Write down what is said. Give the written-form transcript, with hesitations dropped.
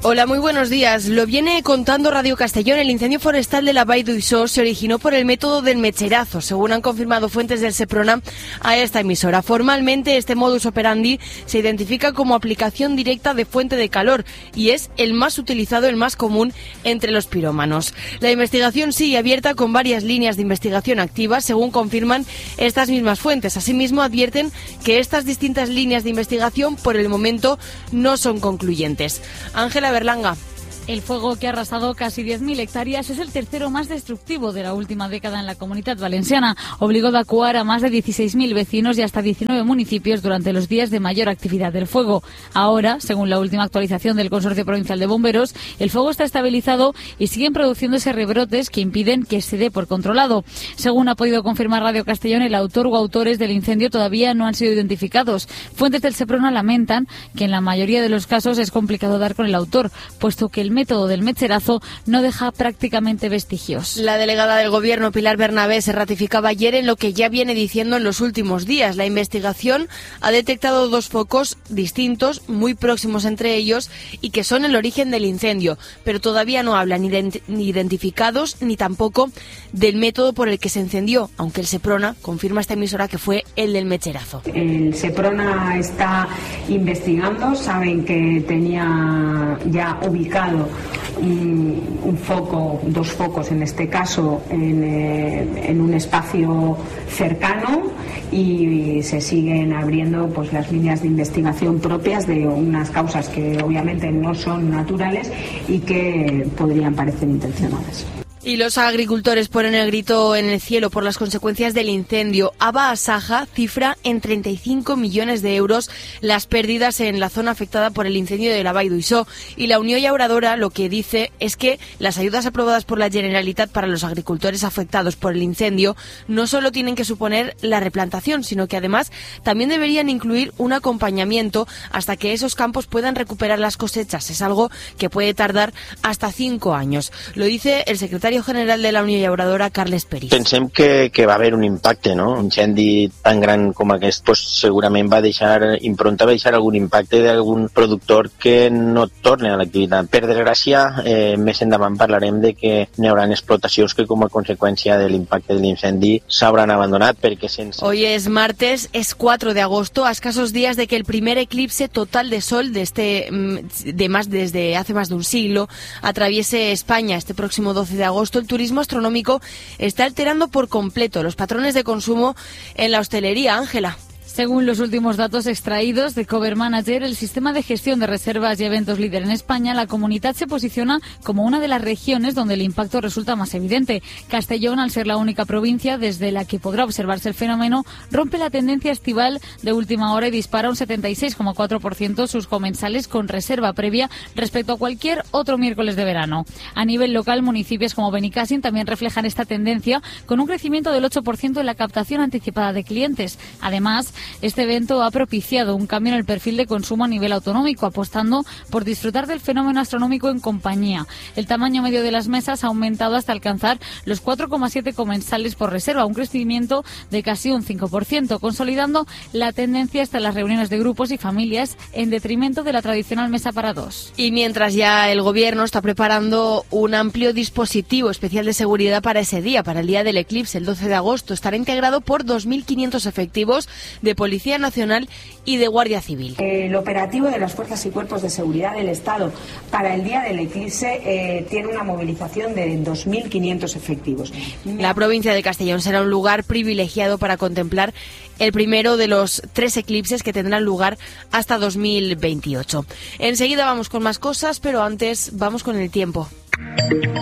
Hola, muy buenos días. Lo viene contando Radio Castellón. El incendio forestal de la Vall d'Uixó se originó por el método del mecherazo, según han confirmado fuentes del Seprona a esta emisora. Formalmente, este modus operandi se identifica como aplicación directa de fuente de calor y es el más utilizado, el más común entre los pirómanos. La investigación sigue abierta con varias líneas de investigación activas, según confirman estas mismas fuentes. Asimismo, advierten que estas distintas líneas de investigación por el momento no son concluyentes. Ángela Berlanga. El fuego, que ha arrasado casi 10.000 hectáreas, es el tercero más destructivo de la última década en la Comunitat Valenciana. Obligó a evacuar a más de 16.000 vecinos y hasta 19 municipios durante los días de mayor actividad del fuego. Ahora, según la última actualización del Consorcio Provincial de Bomberos, el fuego está estabilizado y siguen produciéndose rebrotes que impiden que se dé por controlado. Según ha podido confirmar Radio Castellón, el autor o autores del incendio todavía no han sido identificados. Fuentes del Seprona lamentan que en la mayoría de los casos es complicado dar con el autor, puesto que el método del mecherazo no deja prácticamente vestigios. La delegada del Gobierno, Pilar Bernabé, se ratificaba ayer en lo que ya viene diciendo en los últimos días. La investigación ha detectado 2 focos distintos, muy próximos entre ellos, y que son el origen del incendio, pero todavía no hablan ni identificados ni tampoco del método por el que se encendió, aunque el Seprona confirma a esta emisora que fue el del mecherazo. El Seprona está investigando, saben que tenía ya ubicado un foco, 2 focos en este caso, en un espacio cercano, y se siguen abriendo pues las líneas de investigación propias de unas causas que obviamente no son naturales y que podrían parecer intencionadas. Y los agricultores ponen el grito en el cielo por las consecuencias del incendio. Aba Asaja cifra en 35 millones de euros las pérdidas en la zona afectada por el incendio de la Vall d'Uixó. Y la Unión Llauradora lo que dice es que las ayudas aprobadas por la Generalitat para los agricultores afectados por el incendio no solo tienen que suponer la replantación, sino que además también deberían incluir un acompañamiento hasta que esos campos puedan recuperar las cosechas. Es algo que puede tardar hasta 5 años. Lo dice el secretario general de la Unió Llauradora, Carles Peris. Pensem que va haver un impacte, no? Un incendi tan gran com aquest pues, segurament va deixar algun impacte d'algun productor que no torne a l'activitat. Per desgràcia, més endavant parlarem de que n'hi haurà explotacions que com a conseqüència de l'impacte de l'incendi s'hauran abandonat perquè sense... Hoy es martes, es 4 de agosto, a escasos días de que el primer eclipse total de sol desde hace más de un siglo atraviese España este próximo 12 de agosto. El turismo astronómico está alterando por completo los patrones de consumo en la hostelería. Ángela. Según los últimos datos extraídos de Cover Manager, el sistema de gestión de reservas y eventos líder en España, la Comunitat se posiciona como una de las regiones donde el impacto resulta más evidente. Castellón, al ser la única provincia desde la que podrá observarse el fenómeno, rompe la tendencia estival de última hora y dispara un 76,4% sus comensales con reserva previa respecto a cualquier otro miércoles de verano. A nivel local, municipios como Benicàssim también reflejan esta tendencia con un crecimiento del 8% en la captación anticipada de clientes. Además, este evento ha propiciado un cambio en el perfil de consumo a nivel autonómico, apostando por disfrutar del fenómeno astronómico en compañía. El tamaño medio de las mesas ha aumentado hasta alcanzar los 4,7 comensales por reserva, un crecimiento de casi un 5%, consolidando la tendencia hasta las reuniones de grupos y familias en detrimento de la tradicional mesa para 2. Y mientras ya el Gobierno está preparando un amplio dispositivo especial de seguridad para ese día, para el día del eclipse, el 12 de agosto, estará integrado por 2.500 efectivos de Policía Nacional y de Guardia Civil. El operativo de las fuerzas y cuerpos de seguridad del Estado para el día del eclipse tiene una movilización de 2.500 efectivos. La provincia de Castellón será un lugar privilegiado para contemplar el primero de los 3 eclipses que tendrán lugar hasta 2028. Enseguida vamos con más cosas, pero antes vamos con el tiempo.